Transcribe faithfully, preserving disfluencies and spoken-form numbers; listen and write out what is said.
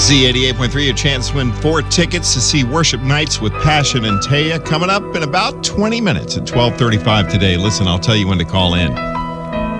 Z eighty-eight point three, your chance to win four tickets to see Worship Nights with Passion and Taya coming up in about twenty minutes at twelve thirty-five today. Listen, I'll tell you when to call in.